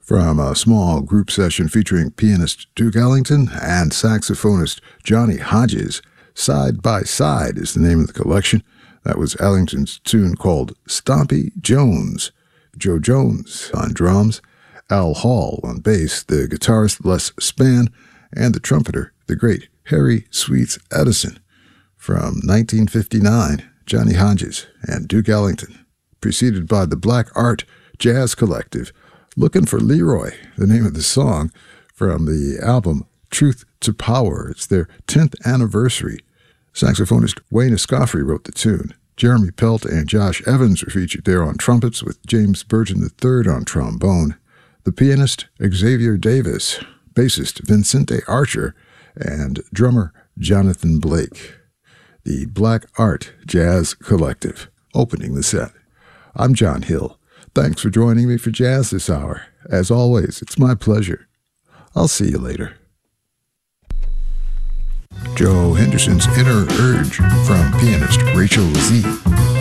From a small group session featuring pianist Duke Ellington and saxophonist Johnny Hodges, Side by Side is the name of the collection. That was Ellington's tune called Stompy Jones. Joe Jones on drums, Al Hall on bass, the guitarist Les Spann, and the trumpeter, the great Harry Sweets Edison. From 1959, Johnny Hodges and Duke Ellington, preceded by the Black Art Jazz Collective, Looking for Leroy, the name of the song, from the album Truth to Power. It's their 10th anniversary. Saxophonist Wayne Escoffery wrote the tune. Jeremy Pelt and Josh Evans were featured there on trumpets, with James Burton III on trombone. The pianist Xavier Davis, bassist Vincente Archer, and drummer Jonathan Blake. The Black Art Jazz Collective, opening the set. I'm John Hill. Thanks for joining me for Jazz this hour. As always, it's my pleasure. I'll see you later. Joe Henderson's Inner Urge from pianist Rachel Z.